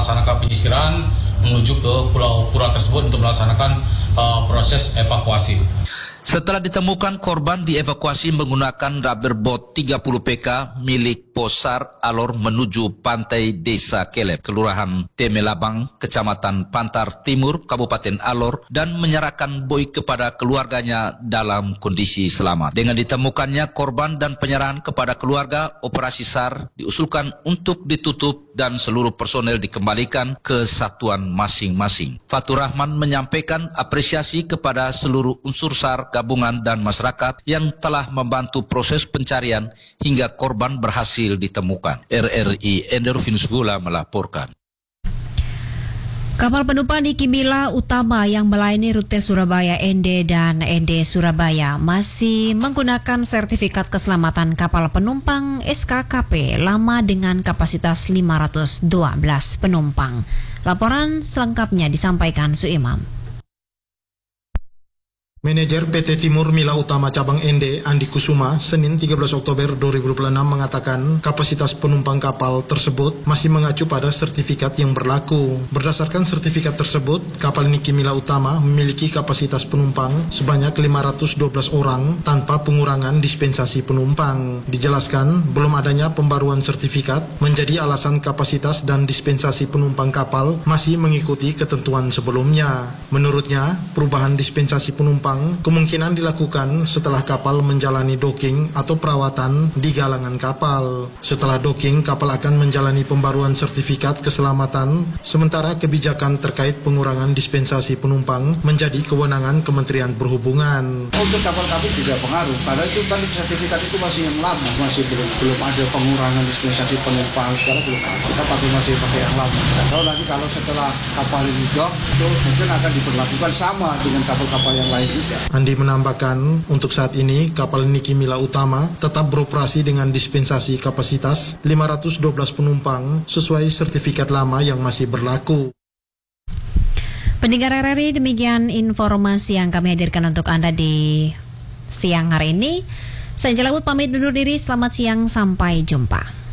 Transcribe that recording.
melaksanakan penyisiran menuju ke Pulau Pura tersebut untuk melaksanakan proses evakuasi. Setelah ditemukan, korban dievakuasi menggunakan rubber boat 30 PK milik Posar Alor menuju pantai Desa Kelep, Kelurahan Temelabang, Kecamatan Pantar Timur, Kabupaten Alor, dan menyerahkan boy kepada keluarganya dalam kondisi selamat. Dengan ditemukannya korban dan penyerahan kepada keluarga, operasi SAR diusulkan untuk ditutup dan seluruh personel dikembalikan ke satuan masing-masing. Fatur Rahman menyampaikan apresiasi kepada seluruh unsur SAR, gabungan dan masyarakat yang telah membantu proses pencarian hingga korban berhasil ditemukan. RRI Endervinus Gula melaporkan. Kapal penumpang di Kimila Utama yang melayani rute Surabaya Ende dan Ende Surabaya masih menggunakan sertifikat keselamatan kapal penumpang SKKP lama dengan kapasitas 512 penumpang. Laporan selengkapnya disampaikan Suimam. Manajer PT Timur Mila Utama Cabang Ende, Andi Kusuma, Senin 13 Oktober 2026 mengatakan kapasitas penumpang kapal tersebut masih mengacu pada sertifikat yang berlaku. Berdasarkan sertifikat tersebut, kapal Niki Mila Utama memiliki kapasitas penumpang sebanyak 512 orang tanpa pengurangan dispensasi penumpang. Dijelaskan, belum adanya pembaruan sertifikat menjadi alasan kapasitas dan dispensasi penumpang kapal masih mengikuti ketentuan sebelumnya. Menurutnya, perubahan dispensasi penumpang kemungkinan dilakukan setelah kapal menjalani docking atau perawatan di galangan kapal. Setelah docking, kapal akan menjalani pembaruan sertifikat keselamatan, sementara kebijakan terkait pengurangan dispensasi penumpang menjadi kewenangan Kementerian Perhubungan. Untuk kapal kami tidak pengaruh, karena itu kan sertifikat itu masih yang lama, masih belum ada pengurangan dispensasi penumpang, sekarang belum ada. Kita masih pakai yang lama. Kalau setelah kapal ini dock, itu mungkin akan diberlakukan sama dengan kapal-kapal yang lain. Andi menambahkan, untuk saat ini kapal Niki Mila Utama tetap beroperasi dengan dispensasi kapasitas 512 penumpang sesuai sertifikat lama yang masih berlaku. Pendengar RRI, demikian informasi yang kami hadirkan untuk Anda di siang hari ini. Saya Jelawut pamit undur diri, selamat siang, sampai jumpa.